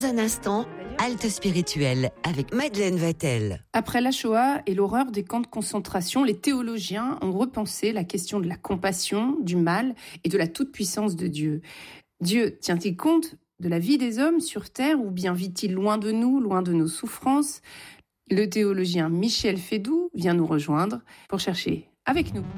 Un instant, halte spirituelle avec Madeleine Vatel. Après la Shoah et l'horreur des camps de concentration, les théologiens ont repensé la question de la compassion, du mal et de la toute-puissance de Dieu. Dieu tient-il compte de la vie des hommes sur Terre ou bien vit-il loin de nous, loin de nos souffrances ? Le théologien Michel Fédoux vient nous rejoindre pour chercher avec nous.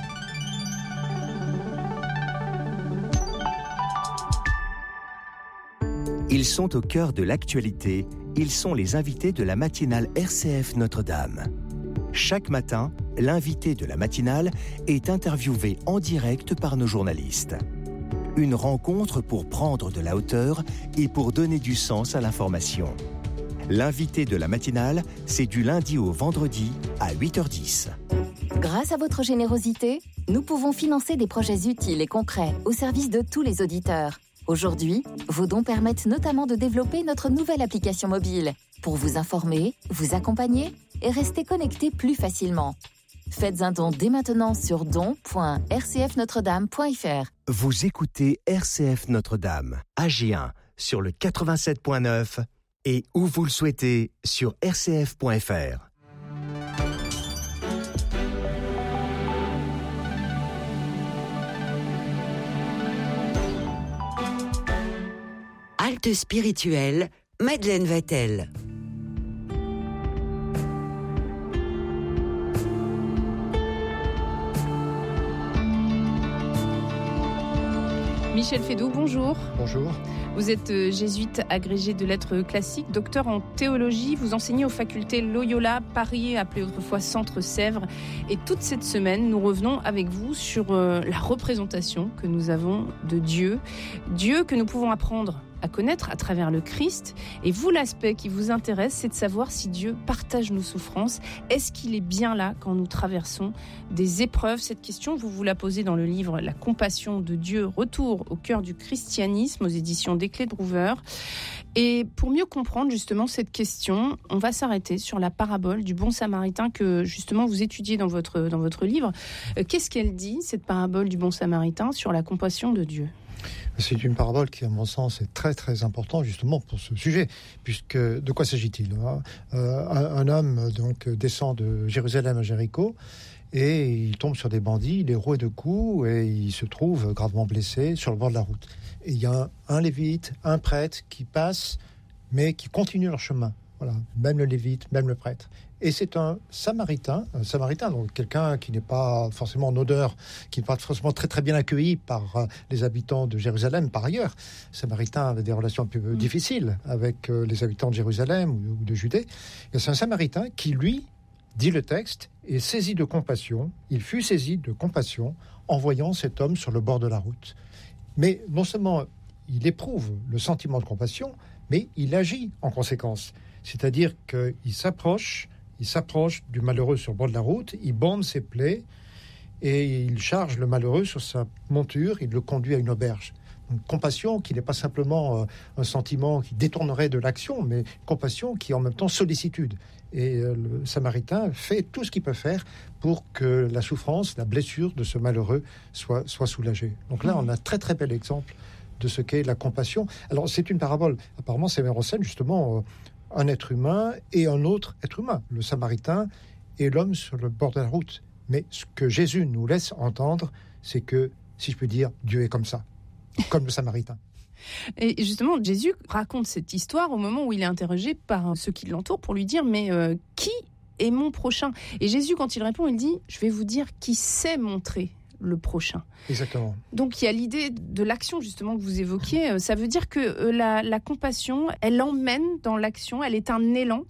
Ils sont au cœur de l'actualité, ils sont les invités de la matinale RCF Notre-Dame. Chaque matin, l'invité de la matinale est interviewé en direct par nos journalistes. Une rencontre pour prendre de la hauteur et pour donner du sens à l'information. L'invité de la matinale, c'est du lundi au vendredi à 8h10. Grâce à votre générosité, nous pouvons financer des projets utiles et concrets au service de tous les auditeurs. Aujourd'hui, vos dons permettent notamment de développer notre nouvelle application mobile pour vous informer, vous accompagner et rester connecté plus facilement. Faites un don dès maintenant sur don.rcfnotredame.fr. Vous écoutez RCF Notre-Dame, AG1 sur le 87.9 et où vous le souhaitez sur rcf.fr. Halte spirituelle, Madeleine Vatel. Michel Fédoux, bonjour. Bonjour. Vous êtes jésuite agrégé de lettres classiques, docteur en théologie. Vous enseignez aux facultés Loyola Paris, appelé autrefois Centre Sèvres. Et toute cette semaine, nous revenons avec vous sur la représentation que nous avons de Dieu. Dieu que nous pouvons apprendre à connaître à travers le Christ. Et vous, l'aspect qui vous intéresse, c'est de savoir si Dieu partage nos souffrances. Est-ce qu'il est bien là quand nous traversons des épreuves ? Cette question, vous vous la posez dans le livre « La compassion de Dieu, retour au cœur du christianisme » aux éditions des Clés de Brouwer. Et pour mieux comprendre justement cette question, on va s'arrêter sur la parabole du bon samaritain que justement vous étudiez dans votre livre. Qu'est-ce qu'elle dit, cette parabole du bon samaritain, sur la compassion de Dieu ? C'est une parabole qui, à mon sens, est très très importante justement pour ce sujet, puisque de quoi s'agit-il ? Un homme donc descend de Jérusalem à Jéricho et il tombe sur des bandits, il est roué de coups et il se trouve gravement blessé sur le bord de la route. Et il y a un lévite, un prêtre qui passe, mais qui continue leur chemin. Voilà, même le lévite, même le prêtre. Et c'est un samaritain, donc quelqu'un qui n'est pas forcément en odeur, qui n'est pas forcément très très bien accueilli par les habitants de Jérusalem par ailleurs. Samaritain avait des relations un peu difficiles avec les habitants de Jérusalem ou de Judée. Et c'est un samaritain qui, lui, dit le texte, est saisi de compassion. Il fut saisi de compassion en voyant cet homme sur le bord de la route. Mais non seulement il éprouve le sentiment de compassion, mais il agit en conséquence. C'est-à-dire qu'il s'approche du malheureux sur le bord de la route, il bande ses plaies et il charge le malheureux sur sa monture, il le conduit à une auberge. Une compassion qui n'est pas simplement un sentiment qui détournerait de l'action, mais compassion qui est en même temps sollicitude. Et le Samaritain fait tout ce qu'il peut faire pour que la souffrance, la blessure de ce malheureux soit soulagée. Donc là, on a un très très bel exemple de ce qu'est la compassion. Alors c'est une parabole, apparemment c'est met en scène justement un être humain et un autre être humain, le Samaritain et l'homme sur le bord de la route. Mais ce que Jésus nous laisse entendre, c'est que, si je peux dire, Dieu est comme ça, comme le Samaritain. Et justement, Jésus raconte cette histoire au moment où il est interrogé par ceux qui l'entourent pour lui dire « Mais qui est mon prochain ?» Et Jésus, quand il répond, il dit « Je vais vous dire qui sait montrer le prochain. » Exactement. Donc il y a l'idée de l'action justement que vous évoquiez. Ça veut dire que la compassion, elle emmène dans l'action, elle est un élan.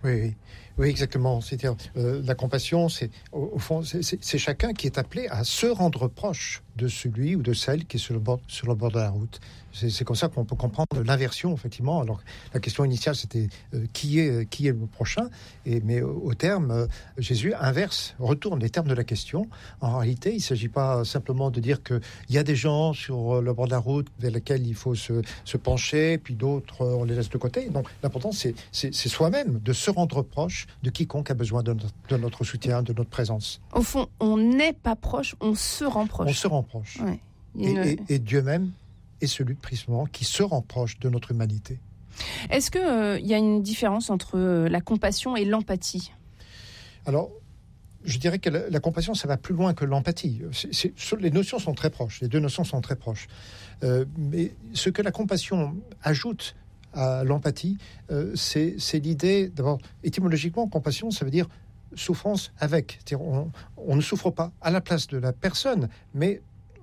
Oui, exactement. C'est-à-dire, la compassion, c'est au fond, c'est chacun qui est appelé à se rendre proche de celui ou de celle qui est sur le bord de la route. C'est comme ça qu'on peut comprendre l'inversion, effectivement. Alors, la question initiale, c'était qui est le prochain, mais au terme, Jésus retourne les termes de la question. En réalité, il ne s'agit pas simplement de dire qu'il y a des gens sur le bord de la route vers lesquels il faut se pencher, puis d'autres, on les laisse de côté. Donc, l'important, c'est soi-même de se rendre proche de quiconque a besoin de notre soutien, de notre présence. Au fond, on n'est pas proche, on se rend proche. On se rend proche. Ouais. Et Dieu même est celui, précisément, qui se rend proche de notre humanité. Est-ce qu'il y a une différence entre la compassion et l'empathie ? Alors, je dirais que la compassion, ça va plus loin que l'empathie. Les notions sont très proches, les deux notions sont très proches. Mais ce que la compassion ajoute à l'empathie, c'est l'idée, d'abord, étymologiquement, compassion, ça veut dire souffrance avec. C'est-à-dire, on ne souffre pas à la place de la personne, mais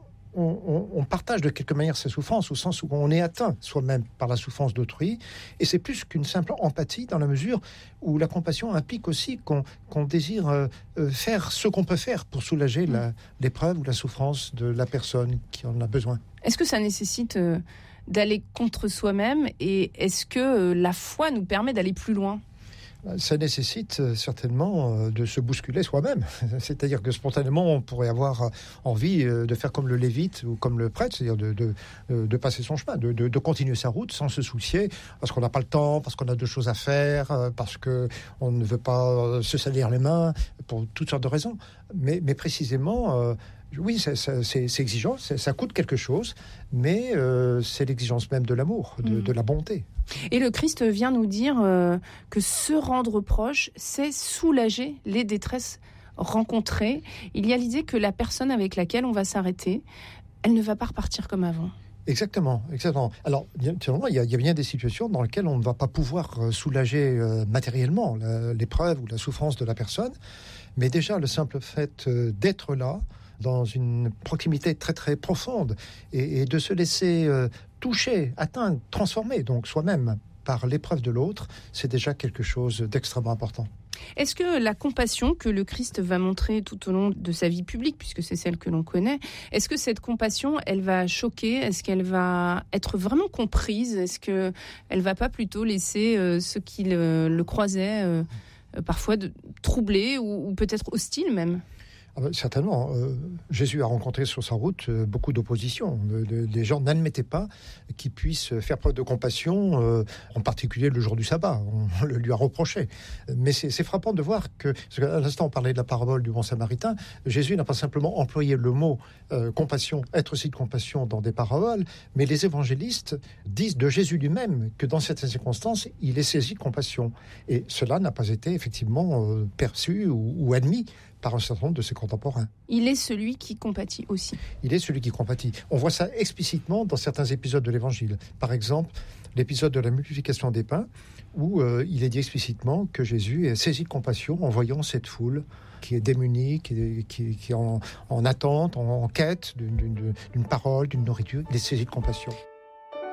on partage de quelque manière sa souffrance, au sens où on est atteint soi-même par la souffrance d'autrui. Et c'est plus qu'une simple empathie, dans la mesure où la compassion implique aussi qu'on désire faire ce qu'on peut faire pour soulager l'épreuve ou la souffrance de la personne qui en a besoin. Est-ce que ça nécessite d'aller contre soi-même, et est-ce que la foi nous permet d'aller plus loin ? Ça nécessite certainement de se bousculer soi-même. C'est-à-dire que spontanément, on pourrait avoir envie de faire comme le lévite ou comme le prêtre, c'est-à-dire de passer son chemin, de continuer sa route sans se soucier, parce qu'on n'a pas le temps, parce qu'on a d'autres choses à faire, parce qu'on ne veut pas se salir les mains, pour toutes sortes de raisons. Mais précisément... oui, c'est exigeant, ça coûte quelque chose, mais c'est l'exigence même de l'amour, de la bonté. Et le Christ vient nous dire que se rendre proche, c'est soulager les détresses rencontrées. Il y a l'idée que la personne avec laquelle on va s'arrêter, elle ne va pas repartir comme avant. Exactement. Alors, il y a bien des situations dans lesquelles on ne va pas pouvoir soulager matériellement l'épreuve ou la souffrance de la personne, mais déjà le simple fait d'être là, dans une proximité très très profonde, et de se laisser toucher, atteindre, transformer donc soi-même par l'épreuve de l'autre, c'est déjà quelque chose d'extrêmement important. Est-ce que la compassion que le Christ va montrer tout au long de sa vie publique, puisque c'est celle que l'on connaît, est-ce que cette compassion, elle va choquer ? Est-ce qu'elle va être vraiment comprise ? Est-ce qu'elle ne va pas plutôt laisser ceux qui le croisaient parfois troublés ou peut-être hostiles même ? Certainement. Jésus a rencontré sur sa route beaucoup d'opposition. Les gens n'admettaient pas qu'il puisse faire preuve de compassion, en particulier le jour du sabbat. On le lui a reproché. Mais c'est frappant de voir que, à l'instant on parlait de la parabole du bon samaritain, Jésus n'a pas simplement employé le mot compassion, être aussi de compassion dans des paraboles, mais les évangélistes disent de Jésus lui-même que dans certaines circonstances, il est saisi de compassion. Et cela n'a pas été effectivement perçu ou admis par un certain nombre de ses contemporains. Il est celui qui compatit aussi. Il est celui qui compatit. On voit ça explicitement dans certains épisodes de l'Évangile. Par exemple, l'épisode de la multiplication des pains, où il est dit explicitement que Jésus est saisi de compassion en voyant cette foule qui est démunie, qui est en attente, en quête d'une parole, d'une nourriture. Il est saisi de compassion.